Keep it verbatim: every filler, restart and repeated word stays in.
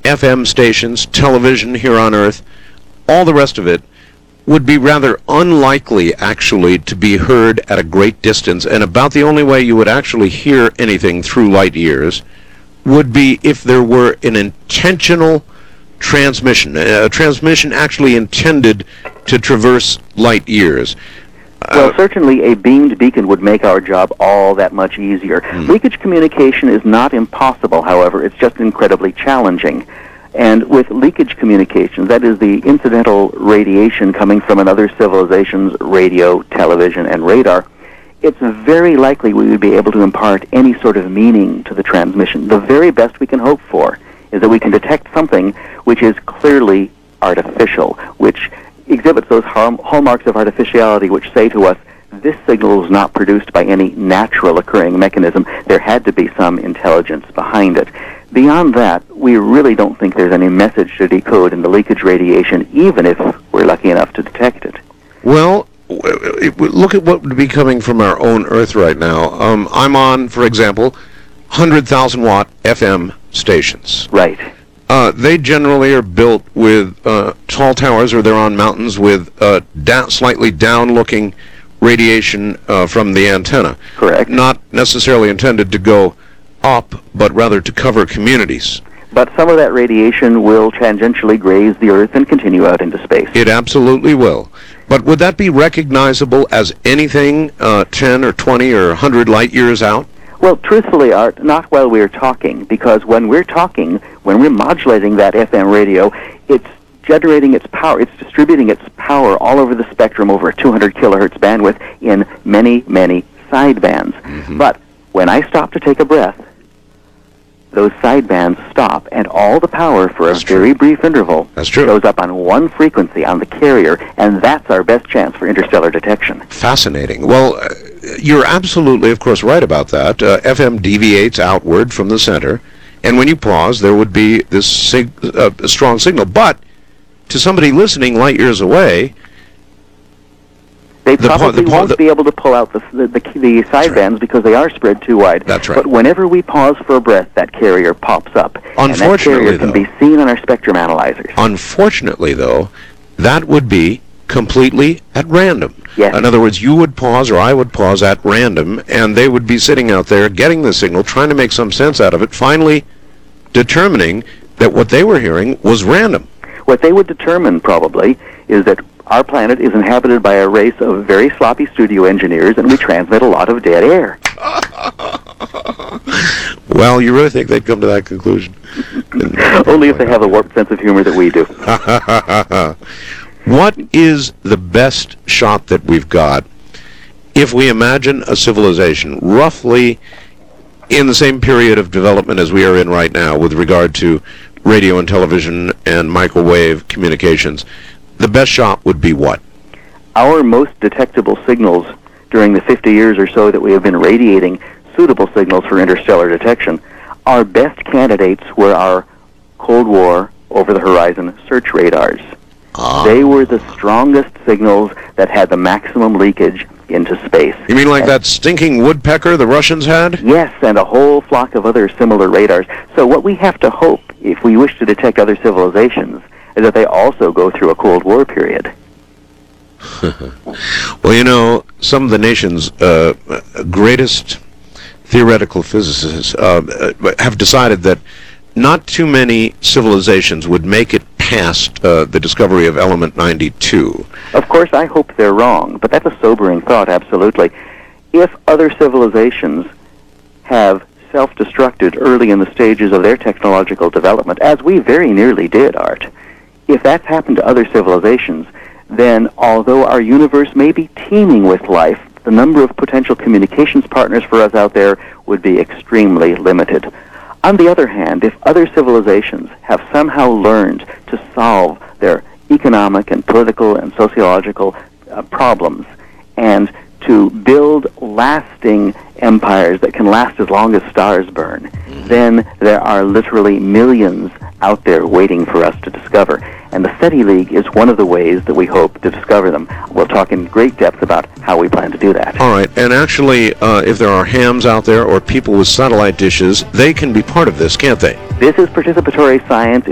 F M stations, television here on Earth, all the rest of it, would be rather unlikely, actually, to be heard at a great distance, and about the only way you would actually hear anything through light years would be if there were an intentional transmission, a transmission actually intended to traverse light years. Well, Uh, certainly a beamed beacon would make our job all that much easier. Hmm. Leakage communication is not impossible, however. It's just incredibly challenging. And with leakage communications, that is the incidental radiation coming from another civilization's radio, television, and radar, it's very likely we would be able to impart any sort of meaning to the transmission. The very best we can hope for is that we can detect something which is clearly artificial, which exhibits those harm, hallmarks of artificiality which say to us, this signal was not produced by any natural occurring mechanism. There had to be some intelligence behind it. Beyond that, we really don't think there's any message to decode in the leakage radiation, even if we're lucky enough to detect it. Well, w- w- look at what would be coming from our own Earth right now. Um, I'm on, for example, one hundred thousand watt F M stations. Right. Uh, they generally are built with uh, tall towers, or they're on mountains with uh, da- slightly down-looking radiation uh, from the antenna. Correct. Not necessarily intended to go up, but rather to cover communities. But some of that radiation will tangentially graze the Earth and continue out into space. It absolutely will. But would that be recognizable as anything uh, ten or twenty or one hundred light years out? Well, truthfully, Art, not while we're talking, because when we're talking, when we're modulating that F M radio, it's generating its power, it's distributing its power all over the spectrum over a two hundred kilohertz bandwidth in many, many sidebands. Mm-hmm. But when I stop to take a breath, those sidebands stop, and all the power for a That's true. very brief interval That's true. goes up on one frequency on the carrier, and that's our best chance for interstellar detection. Fascinating. Well, uh, you're absolutely, of course, right about that. Uh, F M deviates outward from the center, and when you pause, there would be this sig- uh, strong signal. But to somebody listening light years away, They The po- probably the po- won't the- be able to pull out the the, the, the sidebands because they are spread too wide. That's right. But whenever we pause for a breath, that carrier pops up. and that Unfortunately, carrier can though- be seen on our spectrum analyzers. unfortunately, though, that would be completely at random. Yes. In other words, you would pause or I would pause at random, and they would be sitting out there getting the signal, trying to make some sense out of it, finally determining that what they were hearing was random. What they would determine, probably, is that our planet is inhabited by a race of very sloppy studio engineers, and we transmit a lot of dead air. Well, you really think they'd come to that conclusion? Only if they have a warped sense of humor that we do. What is the best shot that we've got if we imagine a civilization roughly in the same period of development as we are in right now with regard to radio and television and microwave communications? The best shot would be what? Our most detectable signals during the fifty years or so that we have been radiating suitable signals for interstellar detection, our best candidates were our Cold War over-the-horizon search radars. Ah. They were the strongest signals that had the maximum leakage into space. You mean like that stinking woodpecker the Russians had? Yes, and a whole flock of other similar radars. So what we have to hope, if we wish to detect other civilizations, is that they also go through a Cold War period. Well, you know, some of the nation's uh, greatest theoretical physicists uh, have decided that not too many civilizations would make it past uh, the discovery of element ninety-two. Of course, I hope they're wrong, but that's a sobering thought, absolutely. If other civilizations have self-destructed early in the stages of their technological development, as we very nearly did, Art, if that's happened to other civilizations, then although our universe may be teeming with life, the number of potential communications partners for us out there would be extremely limited. On the other hand, if other civilizations have somehow learned to solve their economic and political and sociological uh, problems and to build lasting empires that can last as long as stars burn, mm-hmm. then there are literally millions out there waiting for us to discover. And the SETI League is one of the ways that we hope to discover them. We'll talk in great depth about how we plan to do that. All right, and actually, uh, if there are hams out there or people with satellite dishes, they can be part of this, can't they? This is participatory science.